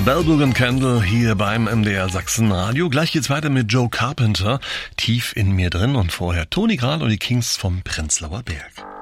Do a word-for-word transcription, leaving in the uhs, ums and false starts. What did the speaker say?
Bellbook und Candle hier beim M D R Sachsen Radio. Gleich geht's weiter mit Joe Carpenter, tief in mir drin, und vorher Toni Grahl und die Kings vom Prenzlauer Berg.